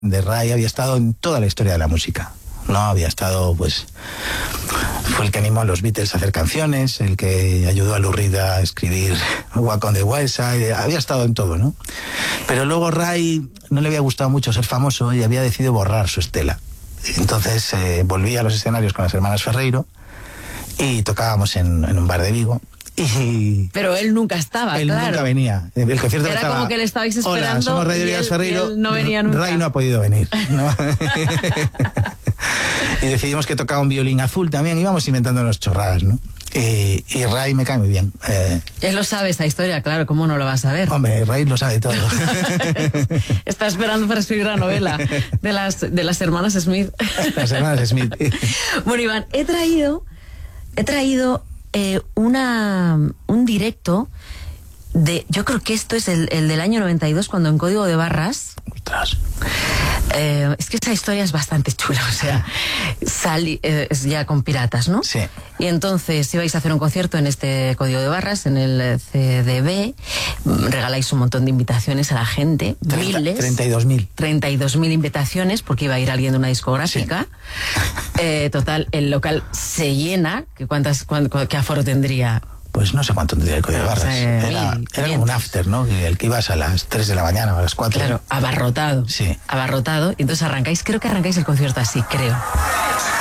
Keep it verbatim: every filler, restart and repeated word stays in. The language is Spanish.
de Ray había estado en toda la historia de la música, ¿no? Había estado, pues, fue el que animó a los Beatles a hacer canciones, el que ayudó a Lou Reed a escribir Walk on the Wild Side, había estado en todo, ¿no? Pero luego Ray no le había gustado mucho ser famoso y había decidido borrar su estela. Entonces eh, volví a los escenarios con las hermanas Ferreiro y tocábamos en, en un bar de Vigo. Y pero él nunca estaba, él claro. nunca venía. El concierto Era estaba, como que le estabais esperando. Hola, somos Radio Díaz Ferreiro. Y él no venía nunca. Ray no ha podido venir, ¿no? Y decidimos que tocaba un violín azul también. Íbamos inventándonos chorradas, ¿no? Y, y Ray me cae muy bien. Eh, él lo sabe esa historia, claro, ¿cómo no lo vas a saber? Hombre, Ray lo sabe todo. Está esperando para escribir la novela de las, de las hermanas Smith. Las hermanas Smith. Bueno, Iván, he traído, he traído eh, una, un directo de, yo creo que esto es el, el del año noventa y dos, cuando en Código de Barras. Ostras. Eh, es que esa historia es bastante chula, o sea, salí, eh, es ya con piratas, ¿no? Sí. Y entonces ibais a hacer un concierto en este Código de Barras, en el C D B, regaláis un montón de invitaciones a la gente, miles. treinta y dos mil. treinta y dos mil invitaciones, porque iba a ir alguien de una discográfica. Sí. Eh, total, el local se llena, ¿qué, cuántas, cuánto, ¿qué aforo tendría? Pues no sé cuánto tendría el Código de Barras. Eh, era, era como un after, ¿no? El que ibas a las tres de la mañana o a las cuatro. Claro, abarrotado. Sí. Abarrotado. Y entonces arrancáis, creo que arrancáis el concierto así, creo.